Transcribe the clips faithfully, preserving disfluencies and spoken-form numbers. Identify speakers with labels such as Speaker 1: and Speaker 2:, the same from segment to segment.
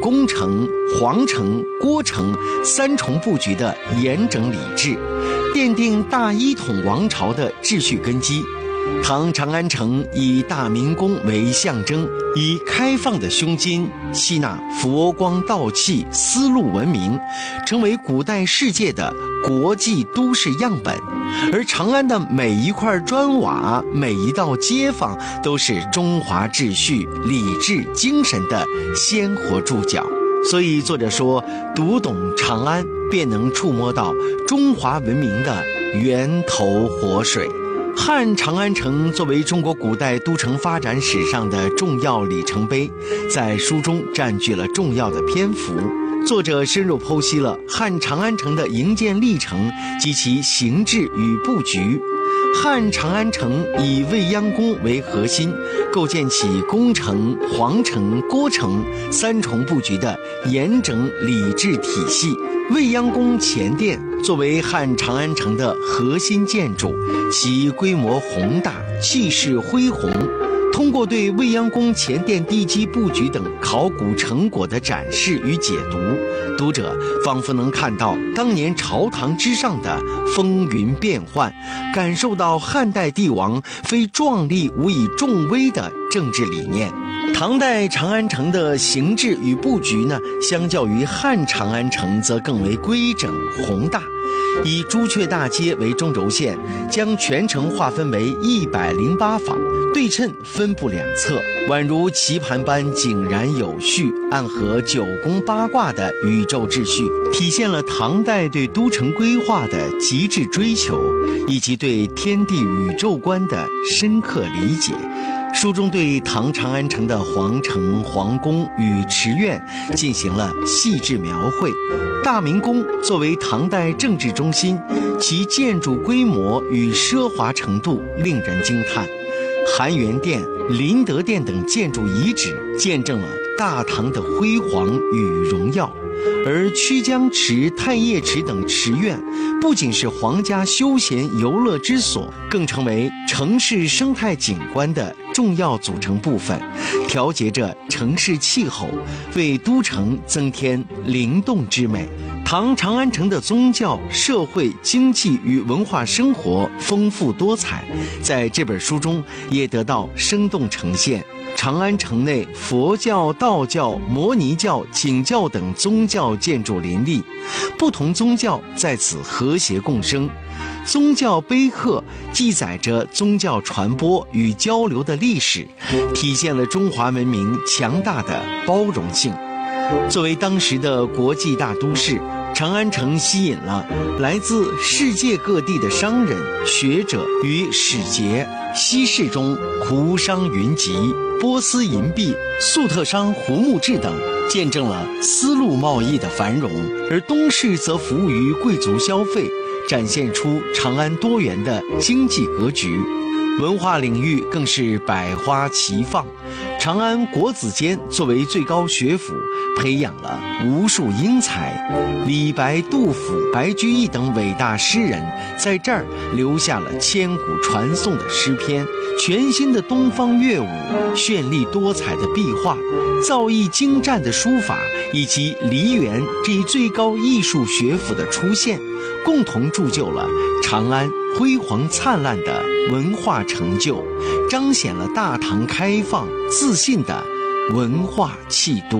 Speaker 1: 宫城、皇城、郭城三重布局的严整礼制，奠定大一统王朝的秩序根基。唐长安城以大明宫为象征，以开放的胸襟吸纳佛光道气丝路文明，成为古代世界的国际都市样本。而长安的每一块砖瓦，每一道街坊，都是中华秩序礼制精神的鲜活注脚。所以作者说，读懂长安，便能触摸到中华文明的源头活水。汉长安城作为中国古代都城发展史上的重要里程碑，在书中占据了重要的篇幅。作者深入剖析了汉长安城的营建历程及其形制与布局。汉长安城以未央宫为核心，构建起宫城、皇城、郭城三重布局的严整礼制体系。未央宫前殿作为汉长安城的核心建筑，其规模宏大，气势恢宏。通过对未央宫前殿地基布局等考古成果的展示与解读，读者仿佛能看到当年朝堂之上的风云变幻，感受到汉代帝王非壮丽无以重威的政治理念。唐代长安城的形制与布局呢，相较于汉长安城则更为规整宏大。以朱雀大街为中轴线，将全城划分为一百零八坊，对称分布两侧，宛如棋盘般井然有序，暗合九宫八卦的宇宙秩序，体现了唐代对都城规划的极致追求，以及对天地宇宙观的深刻理解。书中对唐长安城的皇城、皇宫与池院进行了细致描绘。大明宫作为唐代政治中心，其建筑规模与奢华程度令人惊叹。含元殿、麟德殿等建筑遗址见证了大唐的辉煌与荣耀。而曲江池、太液池等池院不仅是皇家休闲游乐之所，更成为城市生态景观的重要组成部分，调节着城市气候，为都城增添灵动之美。唐长安城的宗教、社会、经济与文化生活丰富多彩，在这本书中也得到生动呈现。长安城内佛教、道教、摩尼教、景教等宗教建筑林立，不同宗教在此和谐共生。宗教碑刻记载着宗教传播与交流的历史，体现了中华文明强大的包容性。作为当时的国际大都市，长安城吸引了来自世界各地的商人、学者与使节。西市中胡商云集，波斯银币、粟特商胡木质等见证了丝路贸易的繁荣，而东市则服务于贵族消费，展现出长安多元的经济格局。文化领域更是百花齐放。长安国子监作为最高学府，培养了无数英才。李白、杜甫、白居易等伟大诗人在这儿留下了千古传颂的诗篇。全新的东方乐舞、绚丽多彩的壁画、造诣精湛的书法，以及梨园这一最高艺术学府的出现，共同铸就了长安辉煌灿烂的文化成就，彰显了大唐开放自信的文化气度。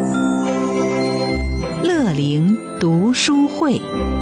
Speaker 2: 乐龄读书会，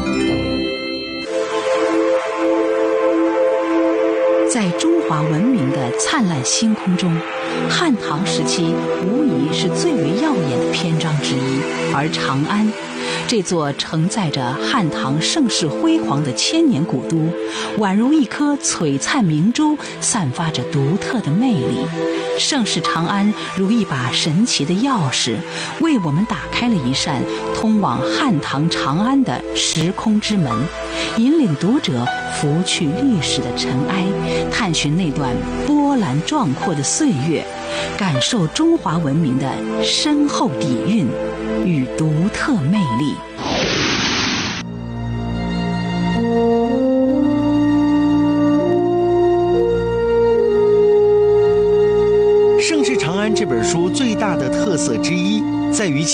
Speaker 2: 在中华文明的灿烂星空中，汉唐时期无疑是最为耀眼的篇章之一。而长安这座承载着汉唐盛世辉煌的千年古都，宛如一颗璀璨明珠，散发着独特的魅力。盛世长安如一把神奇的钥匙，为我们打开了一扇通往汉唐长安的时空之门，引领读者拂去历史的尘埃，探寻那段波澜壮阔的岁月，感受中华文明的深厚底蕴与独特魅力。
Speaker 1: 《盛世长安》这本书最大的特色之一在于